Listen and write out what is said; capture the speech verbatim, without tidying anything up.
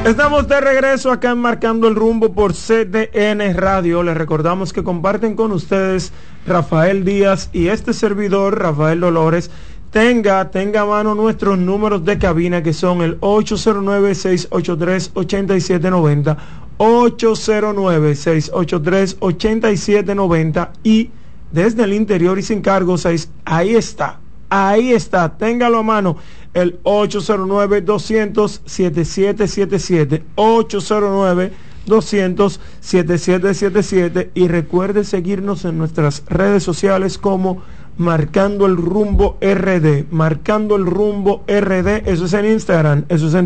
Estamos de regreso acá en Marcando el Rumbo por C D N Radio. Les recordamos que comparten con ustedes Rafael Díaz y este servidor, Rafael Dolores. Tenga, tenga a mano nuestros números de cabina, que son el ocho cero nueve, seis ocho tres, ocho siete nueve cero, ocho cero nueve, seis ocho tres, ocho siete nueve cero, y desde el interior y sin cargos, ahí, ahí está, ahí está, téngalo a mano, el ocho cero nueve, doscientos, setenta y siete setenta y siete, ocho cero nueve, doscientos, setenta y siete setenta y siete, y recuerde seguirnos en nuestras redes sociales como Marcando el Rumbo R D, Marcando el Rumbo R D, eso es en Instagram, eso es en